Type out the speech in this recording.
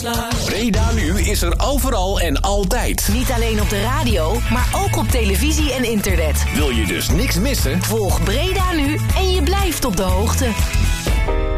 Verslaan. Breda Nu is er overal en altijd. Niet alleen op de radio, maar ook op televisie en internet. Wil je dus niks missen? Volg Breda Nu en je blijft op de hoogte.